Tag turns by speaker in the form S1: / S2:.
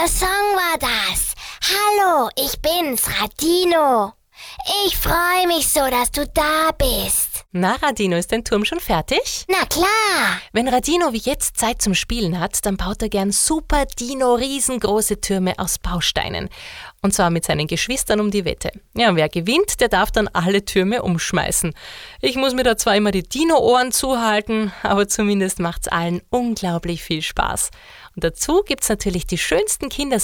S1: Song war das. Hallo, ich bin's, Radino. Ich freue mich so, dass du da bist.
S2: Na, Radino, ist dein Turm schon fertig?
S1: Na klar.
S2: Wenn Radino wie jetzt Zeit zum Spielen hat, dann baut er gern super Dino riesengroße Türme aus Bausteinen. Und zwar mit seinen Geschwistern um die Wette. Ja, und wer gewinnt, der darf dann alle Türme umschmeißen. Ich muss mir da zwar immer die Dino-Ohren zuhalten, aber zumindest macht's allen unglaublich viel Spaß. Und dazu gibt's natürlich die schönsten Kindersongs